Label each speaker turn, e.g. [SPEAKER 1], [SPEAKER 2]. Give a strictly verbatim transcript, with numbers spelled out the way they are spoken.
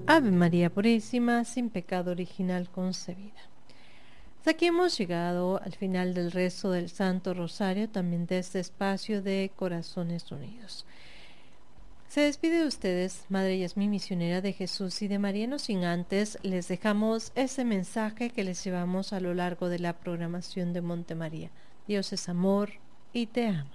[SPEAKER 1] Ave María Purísima, sin pecado original concebida. Hasta aquí hemos llegado al final del rezo del Santo Rosario, también de este espacio de Corazones Unidos. Se despide de ustedes, Madre Yasmín, misionera de Jesús y de María, no sin antes les dejamos ese mensaje que les llevamos a lo largo de la programación de Monte María. Dios es amor y te ama.